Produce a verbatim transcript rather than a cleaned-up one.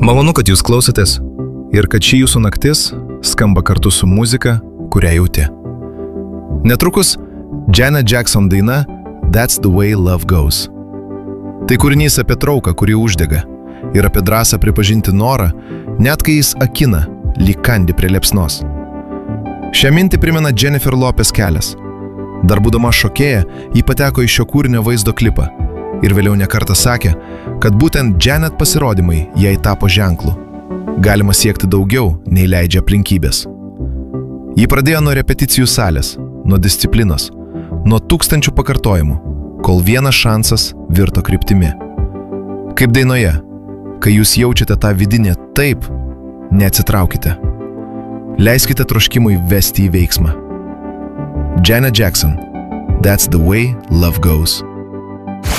Malonu, kad jūs klausotės ir kad ši jūsų naktis skamba kartu su muzika, kurią jauti. Netrukus Janet Jackson daina That's the Way Love Goes. Tai kūrinys apie trauką, kuri uždega, ir apie drąsą pripažinti norą, net kai jis akina, lyg kandi prie liepsnos. Šią mintį primena Jennifer Lopez kelias. Dar būdama šokėja, ji pateko į šio kūrinio vaizdo klipą ir vėliau nekartą sakė, kad būtent Janet pasirodymai jai tapo ženklu. Galima siekti daugiau, nei leidžia aplinkybės. Ji pradėjo nuo repeticijų salės, nuo disciplinos, nuo tūkstančių pakartojimų, kol vienas šansas virto kryptimi. Kaip dainoje, kai jūs jaučiate tą vidinę taip, neatsitraukite. Leiskite troškimui vesti į veiksmą. Janet Jackson, That's the Way Love Goes.